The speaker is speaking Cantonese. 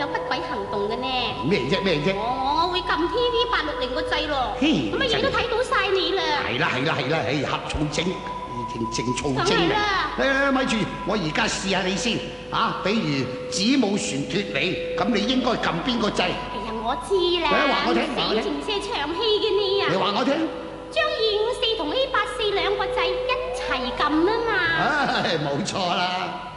不軌行動嘅呢。 咩啫咩啫？ 我會撳 TV860個掣咯，咁乜嘢都睇到晒你啦。 係啦，唉，合醋精，正醋精啊！嚟咪住，我而家試下你先啊！比如子母船脫離，咁你應該撳邊個掣？ 哎呀，我知啦， 話我聽， 死情射長戲嘅你啊！ 你話我聽， 將254同 A84兩個掣一齊撳啊嘛！ 唉，冇錯啦。